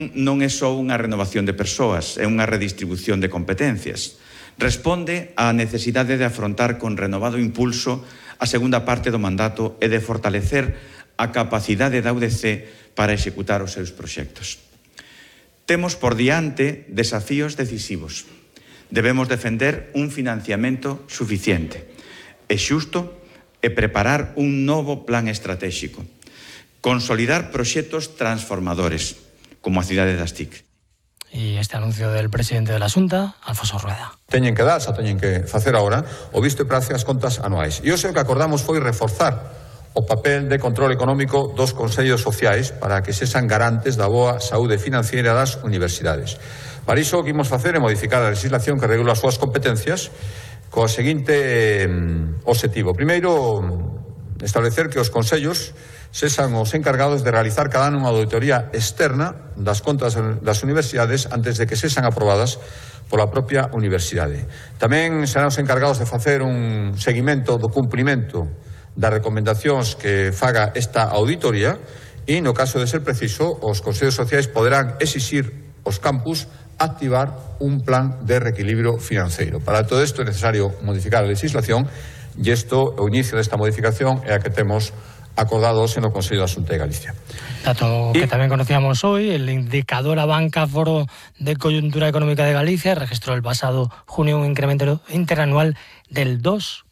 Non é só unha renovación de persoas, é unha redistribución de competencias. Responde á necesidade de afrontar con renovado impulso a segunda parte do mandato e de fortalecer a capacidade da UDC para executar os seus proxectos. Temos por diante desafíos decisivos. Debemos defender un financiamento suficiente e xusto e preparar un novo plan estratégico. Consolidar proxectos transformadores, como a cidade das TIC. E este anuncio del presidente da Xunta, Alfonso Rueda. Teñen que dar, xa teñen que facer agora o visto e prace as contas anuais. E hoxe o que acordamos foi reforzar o papel de control económico dos consellos sociais para que sexan garantes da boa saúde financiera das universidades. Para iso o que imos facer é modificar a legislación que regula as súas competencias co seguinte obxectivo. Primeiro, establecer que os consellos sexan os encargados de realizar cada ano unha auditoría externa das contas das universidades antes de que sexan aprobadas pola propia universidade. Tamén serán os encargados de facer un seguimento do cumprimento das recomendacións que faga esta auditoría e, no caso de ser preciso, os consellos sociais poderán exixir aos campus activar un plan de reequilibrio financeiro. Para todo isto é necesario modificar a legislación e isto, o inicio desta modificación é a que temos acordado hoxe no Consello da Xunta de Galicia. Dato que tamén conocíamos hoy, el indicador a banca Foro de Coyuntura Económica de Galicia registró el pasado junio un incremento interanual del 2%,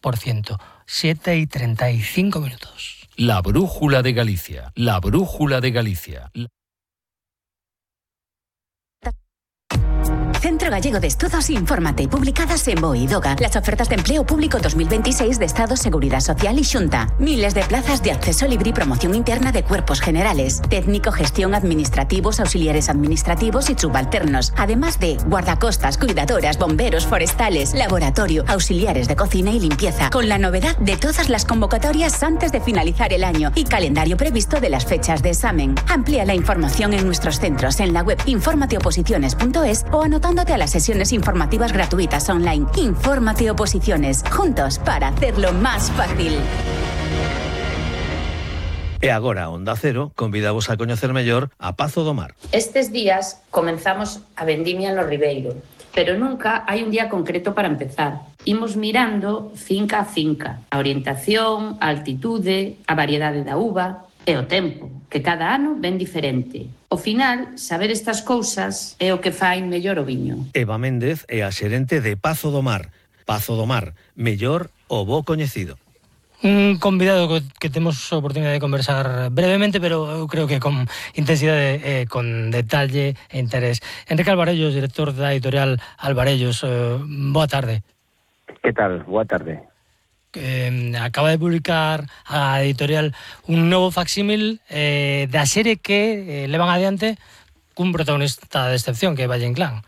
7:35 minutos. La brújula de Galicia, la brújula de Galicia. Centro Gallego de Estudos Infórmate, publicadas en BOE y DOGA. Las ofertas de empleo público 2026 de Estado, Seguridad Social y Xunta. Miles de plazas de acceso libre y promoción interna de cuerpos generales, técnico, gestión, administrativos, auxiliares administrativos y subalternos. Además de guardacostas, cuidadoras, bomberos, forestales, laboratorio, auxiliares de cocina y limpieza. Con la novedad de todas las convocatorias antes de finalizar el año y calendario previsto de las fechas de examen. Amplía la información en nuestros centros en la web informateoposiciones.es o anotándote a las sesiones informativas gratuitas online. Infórmate Oposiciones, juntos para hacerlo más fácil. E agora, Onda Cero, convidamos a coñecer mellor a Pazo do Mar. Estes días comenzamos a vendimia no Ribeiro, pero nunca hai un día concreto para empezar. Imos mirando finca a finca, a orientación, a altitude, a variedade da uva e o tempo, que cada ano ven diferente. Ao final, saber estas cousas é o que fai mellor o viño. Eva Méndez é a xerente de Pazo do Mar. Pazo do Mar, mellor o bo coñecido. Un convidado que temos a oportunidade de conversar brevemente, pero eu creo que con intensidade, con detalle e interés. Enrique Alvarellos, director da editorial Alvarellos. Boa tarde. Que tal? Boa tarde. Acaba de publicar a editorial un novo facsímil da serie que levan adiante cun protagonista de excepción, que é Valle Inclán.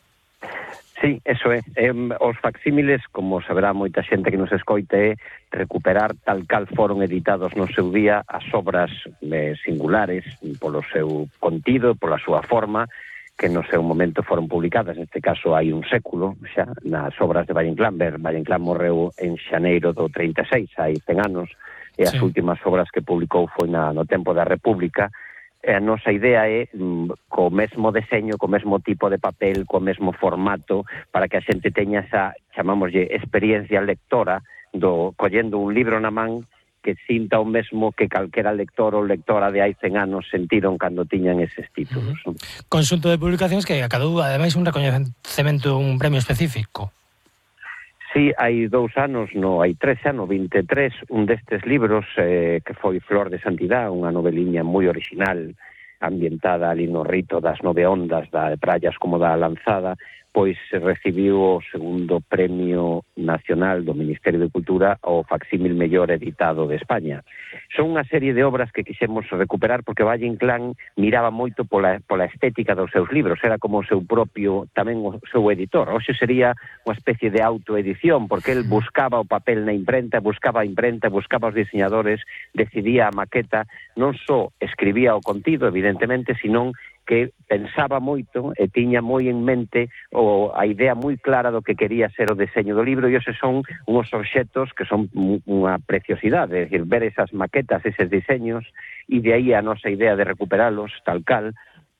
Sí, eso é. Os facsímiles, como saberá moita xente que nos escoite, é recuperar tal cal foron editados no seu día as obras singulares polo seu contido, pola súa forma, que no seu momento foron publicadas, neste caso hai un século xa, nas obras de Valle Inclán. Valle Inclán morreu en xaneiro do 36, hai 100 anos, e as últimas obras que publicou foi no tempo da República. A nosa idea é, co mesmo deseño, co mesmo tipo de papel, co mesmo formato, para que a xente teña esa, chamámoslle, experiencia lectora, collendo un libro na man, que sinta o mesmo que calquera lector ou lectora de hai 100 anos sentiron cando tiñan eses títulos. Conxunto de publicacións que acadou, ademais, un recoñecemento, un premio específico. Sí, hai 2 anos, hai 3 anos, 23, un destes libros que foi Flor de Santidad, unha noveliña moi original, ambientada ali no rito das 9 ondas da praias como da Lanzada, pois recibiu o segundo premio nacional do Ministerio de Cultura ao facsímil mellor editado de España. Son unha serie de obras que quixemos recuperar porque Valle Inclán miraba moito pola estética dos seus libros, era como o seu propio, tamén o seu editor. Hoxe sería unha especie de autoedición, porque el buscaba o papel na imprenta, buscaba os diseñadores, decidía a maqueta, non só escribía o contido, evidentemente, senón que pensaba moito e tiña moi en mente a idea moi clara do que quería ser o deseño do libro, e eses son uns obxectos que son unha preciosidade, é dicir, ver esas maquetas, eses diseños, e de aí a nosa idea de recuperalos tal cal,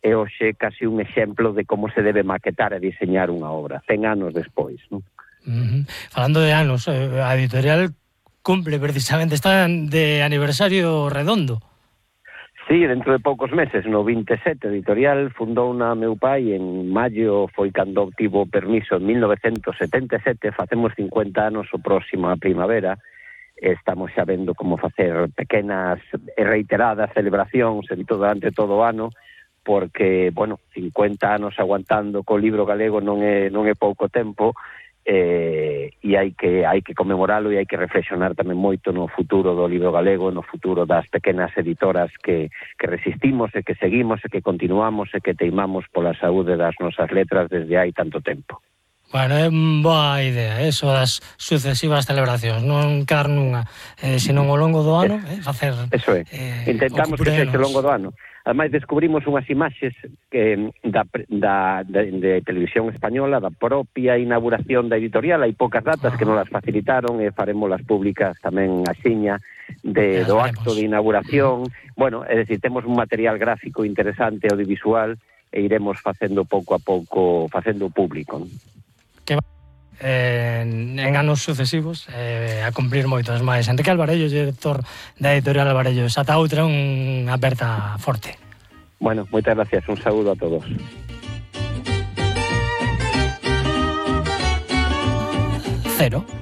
é hoxe casi un exemplo de como se debe maquetar e diseñar unha obra, 100 anos despois, non? Falando de anos, a editorial cumple precisamente, está de aniversario redondo. Sí, dentro de poucos meses, no 27, a editorial fundou na meu pai en maio, foi cando obtivo permiso en 1977, facemos 50 anos o próximo a primavera. Estamos xa vendo como facer pequenas e reiteradas celebracións durante todo o ano, porque, 50 anos aguantando co libro galego non é pouco tempo, e hai que conmemoralo e hai que reflexionar tamén moito no futuro do libro galego, no futuro das pequenas editoras que resistimos e que seguimos e que continuamos e que teimamos pola saúde das nosas letras desde hai tanto tempo. Bueno, é boa idea, eso das sucesivas celebracións, non quedar nunha, senón ao longo do ano, facer... Eso é, intentamos que sexa ao longo do ano. Ademais, descubrimos unhas imaxes de televisión española da propia inauguración da editorial, hai poucas datas que non las facilitaron e faremos públicas tamén axiña do acto de inauguración. Bueno, é dicir, temos un material gráfico interesante, audiovisual, e iremos facendo pouco a pouco, facendo público, non? En anos sucesivos a cumprir moitos máis. Enrique Alvarellos, director da editorial Alvarellos. Ata outra, unha aperta forte. Bueno, moitas gracias, un saúdo a todos. Cero.